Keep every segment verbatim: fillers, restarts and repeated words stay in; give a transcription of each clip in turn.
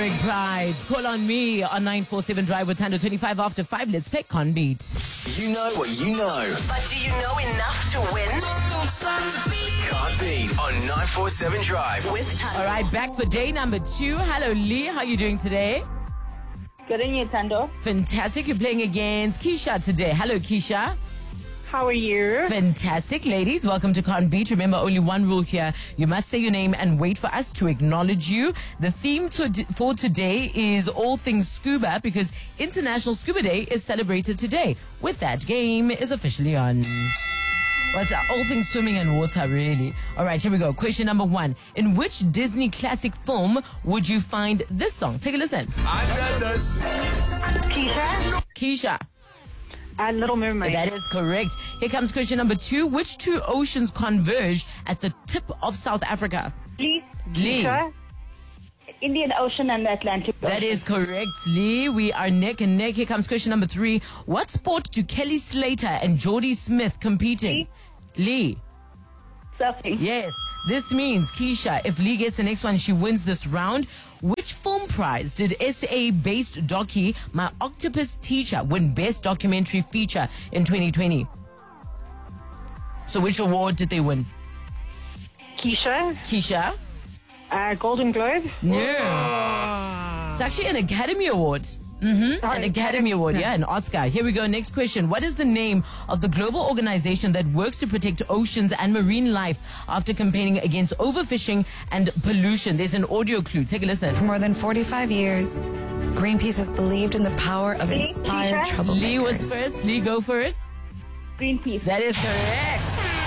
Eric Prides. Call on me on nine four seven Drive with Tando twenty-five after five. Let's pick Conbeat. You know what you know. But do you know enough to win? Can't beat on nine four seven Drive. With Tando. All right, back for day number two. Hello, Lee. How are you doing today? Good on you, Tando. Fantastic. You're playing against Keisha today. Hello, Keisha. How are you? Fantastic. Ladies, welcome to Can't Beat. Remember, only one rule here. You must say your name and wait for us to acknowledge you. The theme to, for today is all things scuba because International Scuba Day is celebrated today. With that, game is officially on. What's well, all things swimming and water, really. All right, here we go. Question number one. In which Disney classic film would you find this song? Take a listen. I got this. Keisha? Keisha. Uh, Little Mermaid. That is correct. Here comes question number two. Which two oceans converge at the tip of South Africa? Lee? Lee. Keisha? Indian Ocean and the Atlantic Ocean. That is correct, Lee. We are neck and neck. Here comes question number three. What sport do Kelly Slater and Jodie Smith compete in? Lee. Surfing. Yes. This means, Keisha, if Lee gets the next one, she wins this round. Which film prize did S A-based docu My Octopus Teacher win Best Documentary Feature in twenty twenty? So which award did they win? Keisha? Keisha? Uh, Golden Globe? No. It's actually an Academy Award. Mm-hmm. Sorry, An Academy Award, yeah, an Oscar. Here we go. Next question. What is the name of the global organization that works to protect oceans and marine life after campaigning against overfishing and pollution? There's an audio clue. Take a listen. For more than forty-five years, Greenpeace has believed in the power of Lee, inspired Keisha? troublemakers. Lee was first. Lee, go for it. Greenpeace. That is correct.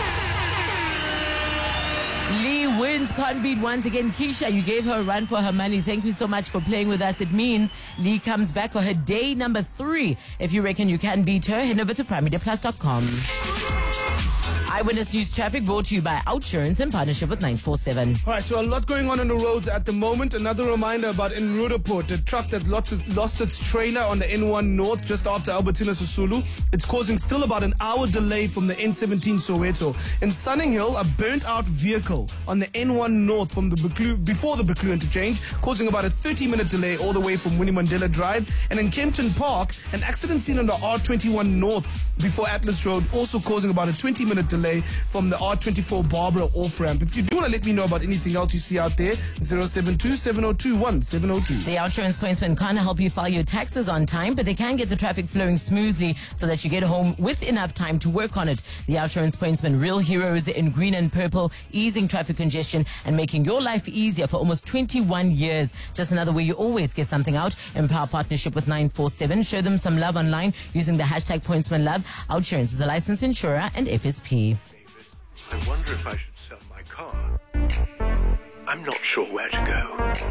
Lee wins Can't Beat once again. Keisha, you gave her a run for her money. Thank you so much for playing with us. It means Lee comes back for her day number three. If you reckon you can beat her, head over to prime media plus dot com. Eyewitness News Traffic brought to you by Outsurance in partnership with nine four seven. All right, so a lot going on on the roads at the moment. Another reminder about in Rudaport, a truck that lost, lost its trailer on the N one North just after Albertina Sisulu. It's causing still about an hour delay from the N seventeen Soweto. In Sunninghill, a burnt-out vehicle on the N one North from the Buccleuch, before the Buccleuch interchange, causing about a thirty-minute delay all the way from Winnie Mandela Drive. And in Kempton Park, an accident seen on the R twenty-one North before Atlas Road, also causing about a twenty-minute delay from the R twenty-four Barbara off-ramp. If you do want to let me know about anything else you see out there, zero seven two, seven zero two, one seven zero two. The Outsurance Pointsman can't help you file your taxes on time, but they can get the traffic flowing smoothly so that you get home with enough time to work on it. The Outsurance Pointsman, real heroes in green and purple, easing traffic congestion and making your life easier for almost twenty-one years. Just another way you always get something out. In power partnership with nine four seven. Show them some love online using the hashtag PointsmanLove. Outsurance is a licensed insurer and F S P. I wonder if I should sell my car. I'm not sure where to go.